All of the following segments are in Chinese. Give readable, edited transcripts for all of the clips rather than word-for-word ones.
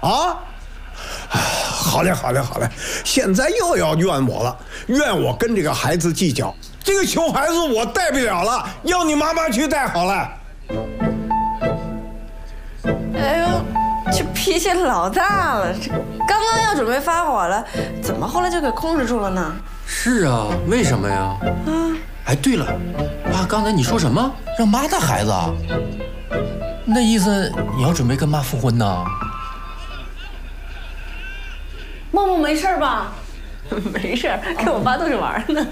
啊？好嘞，好嘞，好嘞！现在又要怨我了，怨我跟这个孩子计较。这个熊孩子我带不了了，要你妈妈去带好了。 哎呦，这脾气老大了，这刚刚要准备发火了，怎么后来就给控制住了呢？ 是啊，为什么呀？哎，对了，爸，刚才你说什么？让妈带孩子啊？那意思你要准备跟妈复婚呢？ 梦梦没事吧？没事，跟我爸逗着玩呢。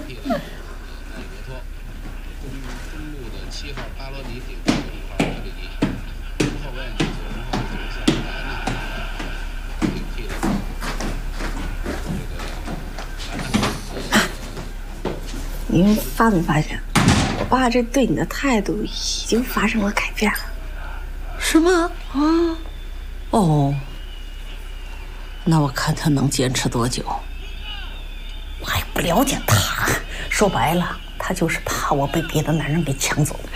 您发没发现，我爸这对你的态度已经发生了改变了？ 是吗？啊，哦，那我看他能坚持多久。我还不了解他，说白了，他就是怕我被别的男人给抢走。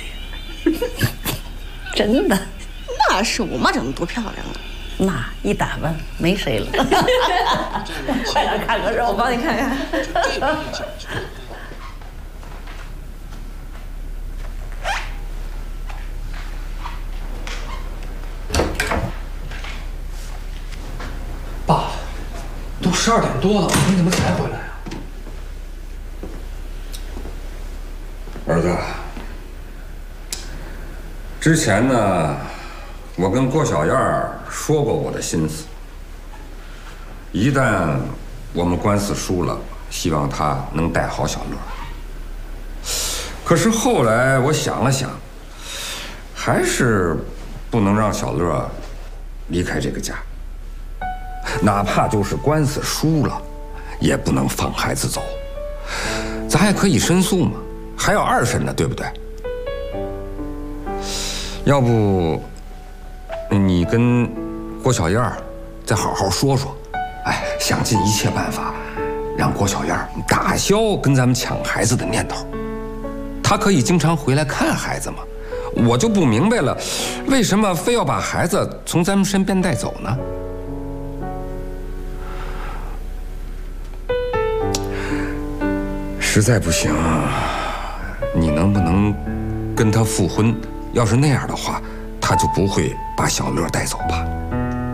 真的？ 那是我妈长得多漂亮啊！ 那一打扮没谁了。快点看个肉， 我帮你看看。 爸，都12点多了，你怎么才回来啊？ 儿子，之前呢，我跟郭小燕说过我的心思。一旦我们官司输了，希望她能带好小乐。可是后来我想了想，还是不能让小乐离开这个家。哪怕就是官司输了，也不能放孩子走。咱还可以申诉嘛，还要2审呢，对不对？要不你跟郭小燕再好好说说，哎，想尽一切办法，让郭小燕打消跟咱们抢孩子的念头。她可以经常回来看孩子嘛。我就不明白了，为什么非要把孩子从咱们身边带走呢？实在不行，你能不能跟他复婚？要是那样的话，他就不会把小乐带走吧。